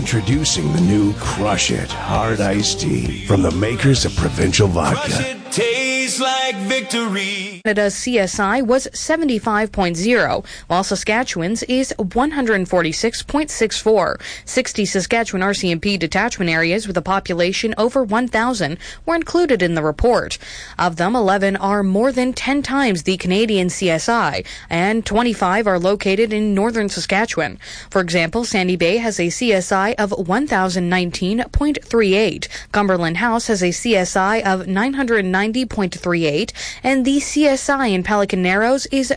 Introducing the new Crush It Hard Iced Tea from the makers of Provincial Vodka. Crush it, tastes like victory. Canada's CSI was 75.0, while Saskatchewan's is 146.64. 60 Saskatchewan RCMP detachment areas with a population over 1,000 were included in the report. Of them, 11 are more than 10 times the Canadian CSI, and 25 are located in northern Saskatchewan. For example, Sandy Bay has a CSI of 1,019.38. Cumberland House has a CSI of 990.38, and the CSI in Pelican Narrows is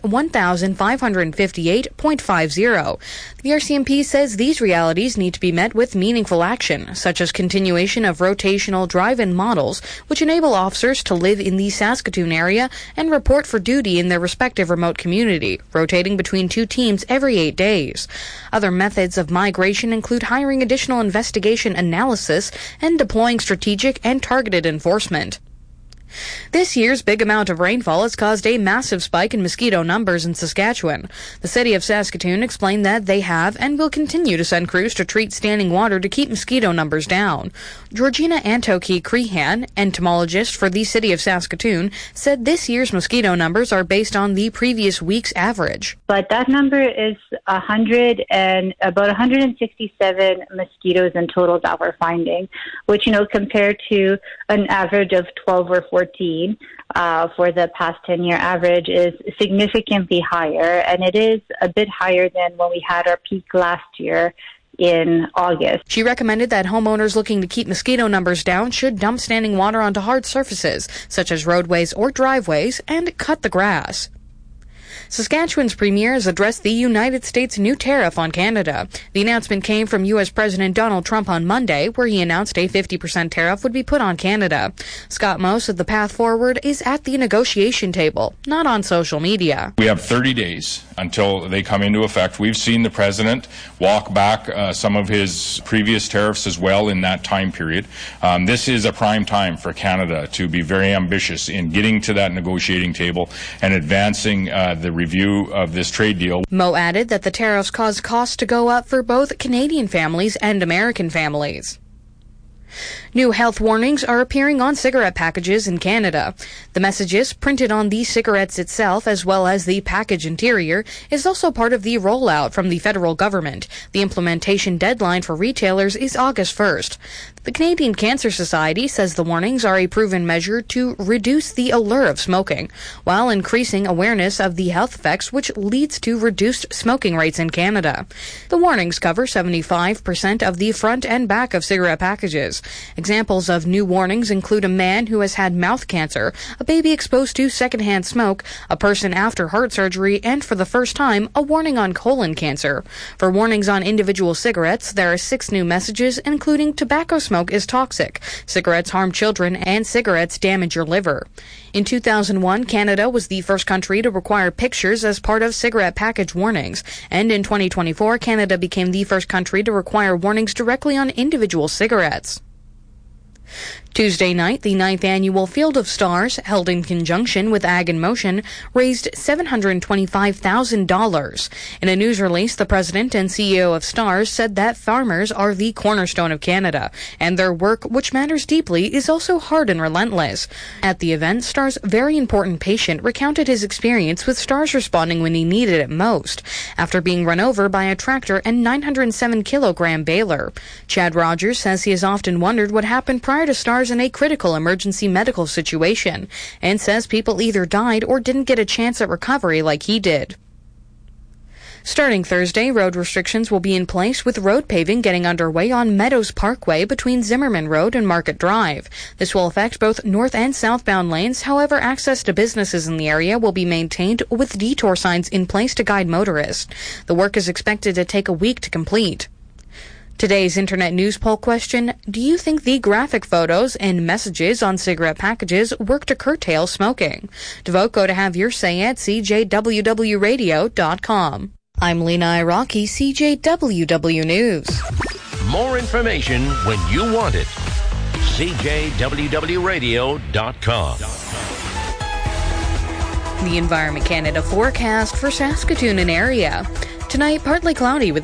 1,558.50. The RCMP says these realities need to be met with meaningful action, such as continuation of rotational drive-in models, which enable officers to live in the Saskatoon area and report for duty in their respective remote community, rotating between two teams every 8 days. Other methods of migration include hiring additional investigation analysis and deploying strategic and targeted enforcement. This year's big amount of rainfall has caused a massive spike in mosquito numbers in Saskatchewan. The city of Saskatoon explained that they have and will continue to send crews to treat standing water to keep mosquito numbers down. Georgina Antoki-Crehan, entomologist for the city of Saskatoon, said this year's mosquito numbers are based on the previous week's average. But that number is about 167 mosquitoes in total that we're finding, which, compared to an average of 12 or 14 for the past 10-year average is significantly higher, and it is a bit higher than when we had our peak last year in August. She recommended that homeowners looking to keep mosquito numbers down should dump standing water onto hard surfaces, such as roadways or driveways, and cut the grass. Saskatchewan's premier has addressed the United States' new tariff on Canada. The announcement came from U.S. President Donald Trump on Monday, where he announced a 50% tariff would be put on Canada. Scott Moe said the path forward is at the negotiation table, not on social media. We have 30 days until they come into effect. We've seen the president walk back some of his previous tariffs as well in that time period. This is a prime time for Canada to be very ambitious in getting to that negotiating table and advancing the review of this trade deal. Moe added that the tariffs cause costs to go up for both Canadian families and American families. New health warnings are appearing on cigarette packages in Canada. The messages printed on the cigarettes itself, as well as the package interior, is also part of the rollout from the federal government. The implementation deadline for retailers is August 1st. The Canadian Cancer Society says the warnings are a proven measure to reduce the allure of smoking, while increasing awareness of the health effects, which leads to reduced smoking rates in Canada. The warnings cover 75% of the front and back of cigarette packages. Examples of new warnings include a man who has had mouth cancer, a baby exposed to secondhand smoke, a person after heart surgery, and for the first time, a warning on colon cancer. For warnings on individual cigarettes, there are 6 new messages, including tobacco smoke is toxic, cigarettes harm children, and cigarettes damage your liver. In 2001, Canada was the first country to require pictures as part of cigarette package warnings, and in 2024, Canada became the first country to require warnings directly on individual cigarettes. Tuesday night, the 9th annual Field of Stars, held in conjunction with Ag in Motion, raised $725,000. In a news release, the president and CEO of Stars said that farmers are the cornerstone of Canada, and their work, which matters deeply, is also hard and relentless. At the event, Stars' very important patient recounted his experience with Stars responding when he needed it most, after being run over by a tractor and 907-kilogram baler. Chad Rogers says he has often wondered what happened prior to Stars in a critical emergency medical situation, and says people either died or didn't get a chance at recovery like he did. Starting Thursday, road restrictions will be in place, with road paving getting underway on Meadows Parkway between Zimmerman Road and Market Drive. This will affect both north and southbound lanes. However, access to businesses in the area will be maintained with detour signs in place to guide motorists. The work is expected to take a week to complete. Today's Internet News poll question: do you think the graphic photos and messages on cigarette packages work to curtail smoking? To vote, go to have your say at CJWWRadio.com. I'm Lena Iraqi, CJWW News. More information when you want it. CJWWRadio.com. The Environment Canada forecast for Saskatoon and area. Tonight, partly cloudy with